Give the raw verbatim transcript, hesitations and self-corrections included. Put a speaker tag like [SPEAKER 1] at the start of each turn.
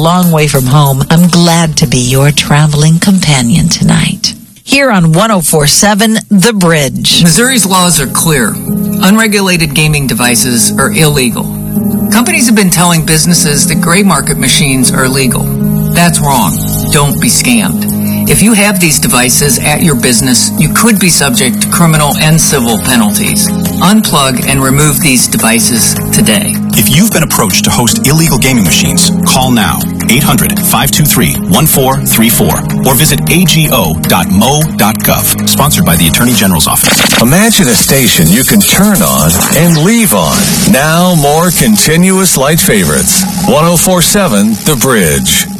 [SPEAKER 1] long way from home, I'm glad to be your traveling companion tonight. Here on one oh four point seven, The Bridge.
[SPEAKER 2] Missouri's laws are clear. Unregulated gaming devices are illegal. Companies have been telling businesses that gray market machines are legal. That's wrong. Don't be scammed. If you have these devices at your business, you could be subject to criminal and civil penalties. Unplug and remove these devices today.
[SPEAKER 3] If you've been approached to host illegal gaming machines, call now, eight hundred, five two three, one four three four, or visit A G O dot M O dot gov, sponsored by the Attorney General's Office.
[SPEAKER 4] Imagine a station you can turn on and leave on. Now more continuous light favorites. one oh four point seven The Bridge.